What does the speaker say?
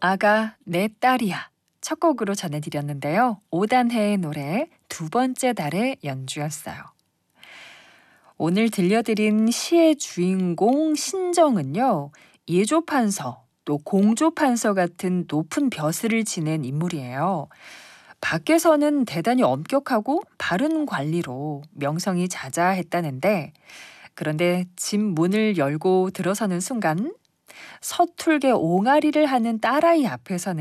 아가 내 딸이야. 첫 곡으로 전해드렸는데요. 오단해의 노래 두 번째 달의 연주였어요. 오늘 들려드린 시의 주인공 신정은요. 예조판서 또 공조판서 같은 높은 벼슬을 지낸 인물이에요. 밖에서는 대단히 엄격하고 바른 관리로 명성이 자자했다는데 그런데 집 문을 열고 들어서는 순간 서툴게 옹알이를 하는 딸아이 앞에서는